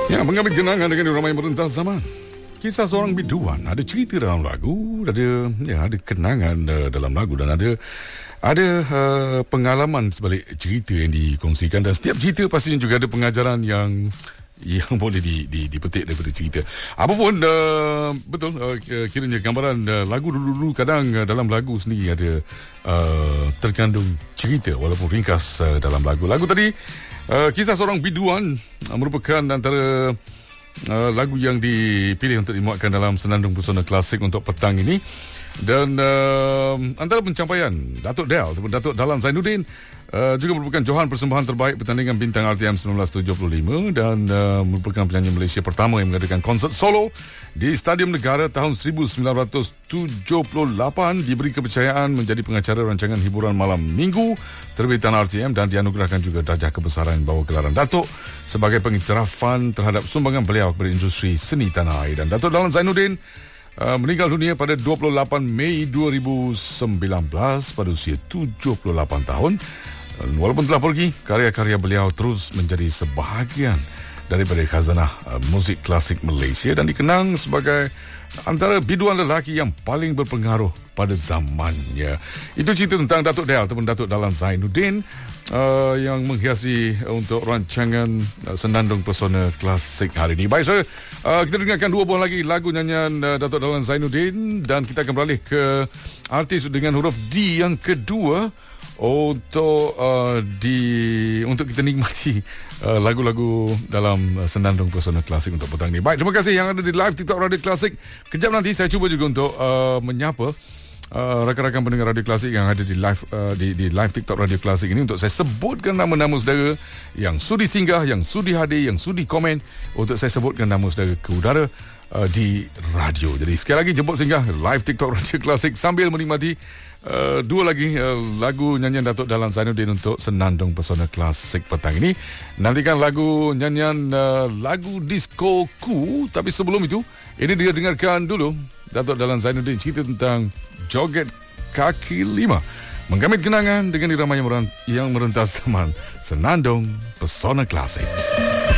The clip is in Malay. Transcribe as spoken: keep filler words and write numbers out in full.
Ya, mengambil kenangan dengan ramai merentas zaman. Kisah seorang biduan, ada cerita dalam lagu, ada ya ada kenangan uh, dalam lagu dan ada ada uh, pengalaman sebalik cerita yang dikongsikan, dan setiap cerita pastinya juga ada pengajaran yang yang boleh di, di, dipetik daripada cerita. Apapun uh, betul uh, kiranya gambaran uh, lagu dulu-dulu kadang uh, dalam lagu sendiri ada uh, terkandung cerita walaupun ringkas uh, dalam lagu. Lagu tadi uh, kisah seorang biduan uh, merupakan antara uh, lagu yang dipilih untuk dimuatkan dalam Senandung Pesona Klasik untuk petang ini. Dan uh, antara pencapaian Datuk Del ataupun Datuk Dahlan Zainuddin uh, juga merupakan johan persembahan terbaik pertandingan bintang R T M seribu sembilan ratus tujuh puluh lima dan uh, merupakan penyanyi Malaysia pertama yang mengadakan konsert solo di Stadium Negara tahun seribu sembilan ratus tujuh puluh lapan. Diberi kepercayaan menjadi pengacara rancangan hiburan malam minggu terbitan R T M dan dianugerahkan juga darjah kebesaran bawa gelaran Datuk sebagai pengiktirafan terhadap sumbangan beliau kepada industri seni tanah air. Dan Datuk Dahlan Zainuddin Uh, meninggal dunia pada dua puluh lapan Mei dua ribu sembilan belas pada usia tujuh puluh lapan tahun. Dan walaupun telah pergi, karya-karya beliau terus menjadi sebahagian daripada khazanah uh, musik klasik Malaysia dan dikenang sebagai antara biduan lelaki yang paling berpengaruh pada zamannya. Itu cerita tentang Datuk Del ataupun Datuk Dahlan Zainuddin uh, yang menghiasi untuk rancangan uh, Senandung Pesona Klasik hari ini. Baik, saudara, uh, kita dengarkan dua buah lagi lagu nyanyian uh, Datuk Dahlan Zainuddin dan kita akan beralih ke artis dengan huruf D yang kedua untuk uh, di untuk kita nikmati uh, lagu-lagu dalam uh, Senandung Pesona Klasik untuk petang ini. Baik, terima kasih yang ada di live TikTok Radio Klasik. Kejap nanti saya cuba juga untuk uh, menyapa uh, rakan-rakan pendengar Radio Klasik yang ada di live uh, di, di live TikTok Radio Klasik ini untuk saya sebutkan nama-nama saudara yang sudi singgah, yang sudi hadir, yang sudi komen untuk saya sebutkan nama saudara ke udara uh, di radio. Jadi sekali lagi jemput singgah live TikTok Radio Klasik sambil menikmati Uh, dua lagi uh, lagu nyanyian Datuk Dahlan Zainuddin untuk Senandung Pesona Klasik petang ini. Nantikan lagu nyanyian uh, lagu disco ku. Tapi sebelum itu, ini dia dengarkan dulu Datuk Dahlan Zainuddin cerita tentang joget kaki lima, menggamit kenangan dengan irama yang, merent- yang merentas zaman Senandung Pesona Klasik.